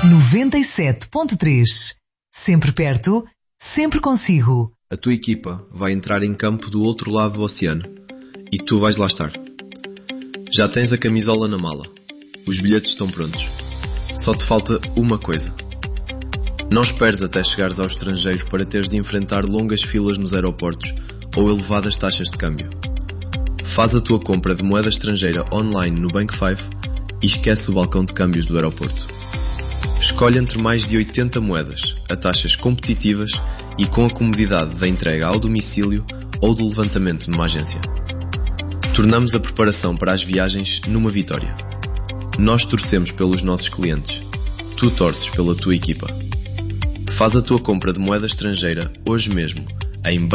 97.3. Sempre perto, sempre consigo. A tua equipa vai entrar em campo do outro lado do oceano e tu vais lá estar. Já tens a camisola na mala. Os bilhetes estão prontos. Só te falta uma coisa. Não esperes até chegares ao estrangeiro para teres de enfrentar longas filas nos aeroportos ou elevadas taxas de câmbio. Faz a tua compra de moeda estrangeira online no Bank 5 e esquece o balcão de câmbios do aeroporto. Escolhe entre mais de 80 moedas, a taxas competitivas e com a comodidade da entrega ao domicílio ou do levantamento numa agência. Tornamos a preparação para as viagens numa vitória. Nós torcemos pelos nossos clientes. Tu torces pela tua equipa. Faz a tua compra de moeda estrangeira hoje mesmo em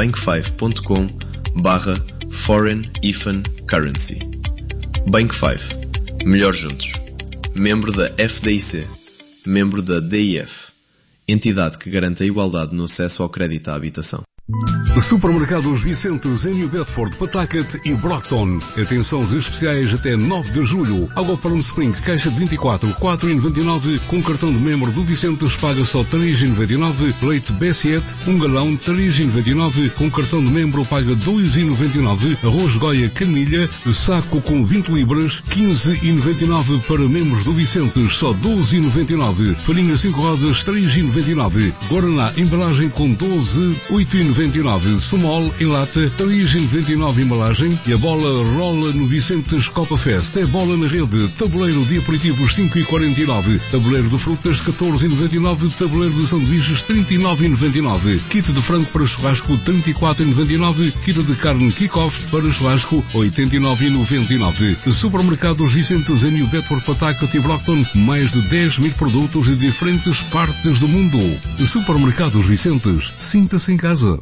bank5.com/foreign-currency. Bank 5. Melhor juntos. Membro da FDIC. Membro da DIF. Entidade que garante a igualdade no acesso ao crédito à habitação. Supermercados Vicentes em New Bedford, Pawtucket e Brockton. Atenções especiais até 9 de julho. Água Palm Spring, caixa de 24, 4,99. Com cartão de membro do Vicentes paga só 3,99. Leite B7, 1 galão, 3,99. Com cartão de membro paga 2,99. Arroz Goia Canilha, saco com 20 libras, 15,99. Para membros do Vicentes, só 12,99. Farinha 5 rodas, 3,99. Guaraná, embalagem com 12, 8,99. Small em lata, 3,99 embalagem. E a bola rola no Vicentes Copa Fest. É bola na rede. Tabuleiro de aperitivos 5,49. Tabuleiro de frutas 14,99. Tabuleiro de sanduíches 39,99. Kit de frango para churrasco 34,99. Kit de carne kick-off para churrasco 89,99. Supermercados Vicentes em New Bedford, Pawtucket e Brockton. Mais de 10 mil produtos de diferentes partes do mundo. Supermercados Vicentes. Sinta-se em casa.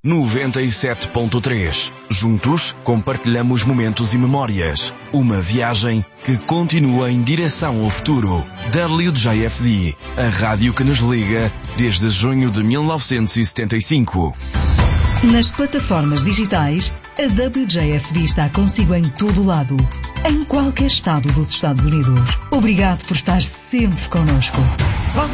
97.3. Juntos compartilhamos momentos e memórias. Uma viagem que continua em direção ao futuro. WJFD, a rádio que nos liga desde junho de 1975. Nas plataformas digitais, a WJFD está consigo em todo o lado. Em qualquer estado dos Estados Unidos. Obrigado por estar sempre connosco.